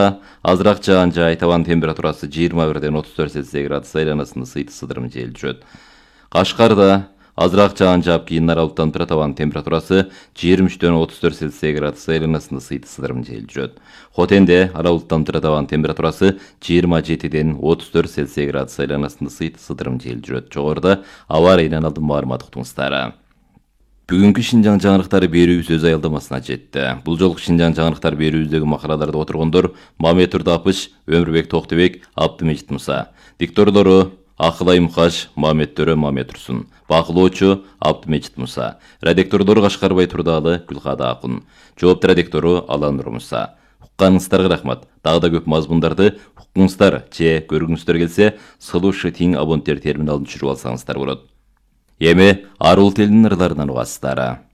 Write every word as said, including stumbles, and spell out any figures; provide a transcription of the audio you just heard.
Кашкарда азыраак жаан жай, табан температурасы жыйырма бирден отуз төрт Цельсий градус айланасында сыйты сыдырым жел жүрөт. Кашкарда азыраак жаан жаап кийин аралыктанып тура, табан температурасы жыйырма үчтөн отуз төрт Цельсий градус айланасында сыйты сыдырым жел жүрөт. Хотенде аралыктанып тура, табан температурасы жыйырма жетиден отуз төрт Цельсий градус айланасында сыйты сыдырым жел жүрөт. Жогоруда аба ырайынан алдын маалымат уктуңуздар. Бүгүнкү Шинжаң жаңырыктары берүүбүз өз аялдамасына жетти. Бул жолку Шинжаң жаңырыктар берүүбүздөгү макалаларда отургондор Мамет Турдапыш, Өмүрбек Токтубек, Абдымежит Муса. Дикторлору Акылай Мукаш, Мамет Төрө, Мамет Турсун. Бакылоочу Абдымежит Муса. Редакторлору Кашкарбай Турдалы, Гүлкада Акун. Жоопту редактору Алан Нурмуса. Укканыңыздарга рахмат. Дагы да көп мазмундарды уккуңуздар же көргүңүздөр келсе, сылуушы тиң абоненттер терминалын түшүрүп алсаңыздар болот. Эми арул тилинин ырларынан угасыздар.